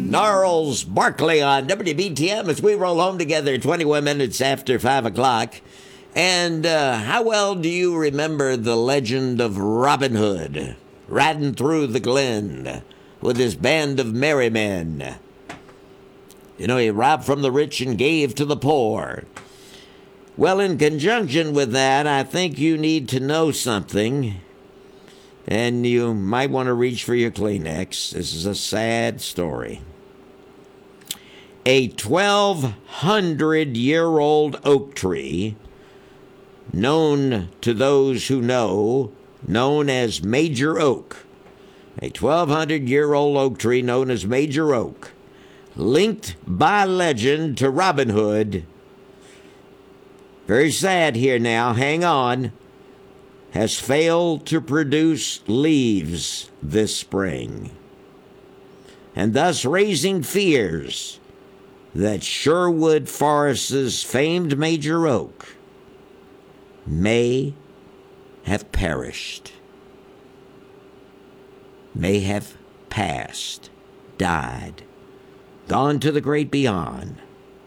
Gnarls Barkley on WBTM as we roll home together 21 minutes after 5 o'clock. And how well do you remember the legend of Robin Hood riding through the glen with his band of merry men? You know, he robbed from the rich and gave to the poor. Well, in conjunction with that, I think you need to know something. And you might want to reach for your Kleenex. This is a sad story. A 1,200-year-old oak tree, known to those who know, known as Major Oak. A 1,200-year-old oak tree known as Major Oak, linked by legend to Robin Hood. Very sad here now, hang on. Has failed to produce leaves this spring, and thus raising fears that Sherwood Forest's famed Major Oak may have perished, may have passed, died, gone to the great beyond.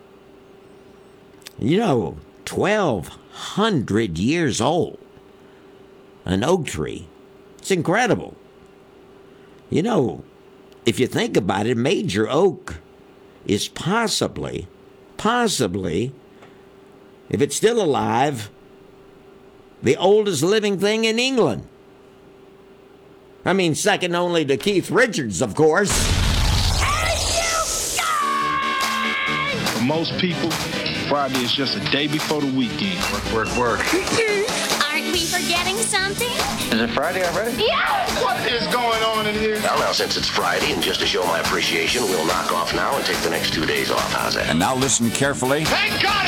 You know, 1,200 years old. An oak tree. It's incredible. You know, if you think about it, Major Oak is possibly, if it's still alive, the oldest living thing in England. I mean, second only to Keith Richards, of course. For most people, Friday is just a day before the weekend. Work. Aren't we forgetting something? Is it Friday already? Yeah! What is going on in here? Well, now, since it's Friday, and just to show my appreciation, we'll knock off now and take the next 2 days off. How's that? And now listen carefully. Thank God